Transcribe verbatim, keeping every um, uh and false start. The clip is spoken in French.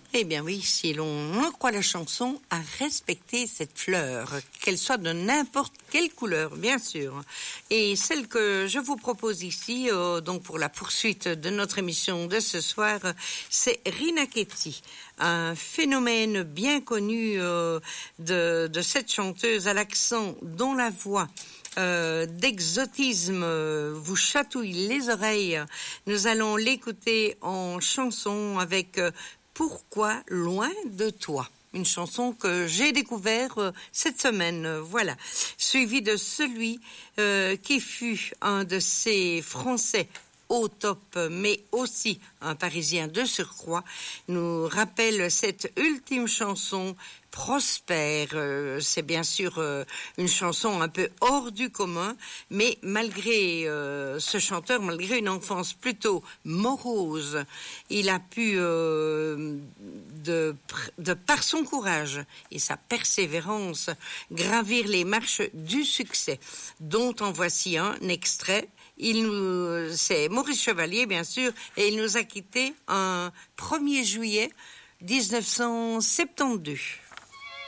Eh bien oui, si l'on en croit la chanson, à respecter cette fleur, qu'elle soit de n'importe quelle couleur, bien sûr. Et celle que je vous propose ici, euh, donc pour la poursuite de notre émission de ce soir, c'est Rina Ketty, un phénomène bien connu euh, de, de cette chanteuse à l'accent dont la voix Euh, d'exotisme euh, vous chatouille les oreilles. Nous allons l'écouter en chanson avec euh, Pourquoi loin de toi, une chanson que j'ai découvert euh, cette semaine, euh, voilà, suivi de celui euh, qui fut un de ces Français au top, mais aussi un Parisien de surcroît, nous rappelle cette ultime chanson Prospère. Euh, c'est bien sûr euh, une chanson un peu hors du commun, mais malgré euh, ce chanteur, malgré une enfance plutôt morose, il a pu, euh, de, de par son courage et sa persévérance, gravir les marches du succès, dont en voici un extrait. Il nous, c'est Maurice Chevalier, bien sûr, et il nous a quittés un premier juillet mille neuf cent soixante-douze.